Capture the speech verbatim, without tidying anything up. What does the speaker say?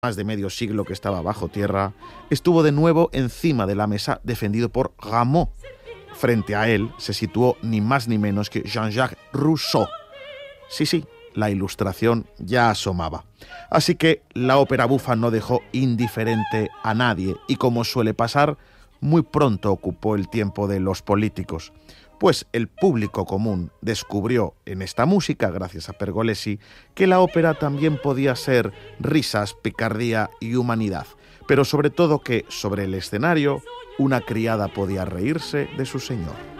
más de medio siglo que estaba bajo tierra, estuvo de nuevo encima de la mesa defendido por Rameau. Frente a él se situó ni más ni menos que Jean-Jacques Rousseau. Sí, sí, la Ilustración ya asomaba. Así que la ópera bufa no dejó indiferente a nadie y, como suele pasar, muy pronto ocupó el tiempo de los políticos, pues el público común descubrió en esta música, gracias a Pergolesi, que la ópera también podía ser risas, picardía y humanidad, pero sobre todo que, sobre el escenario, una criada podía reírse de su señor.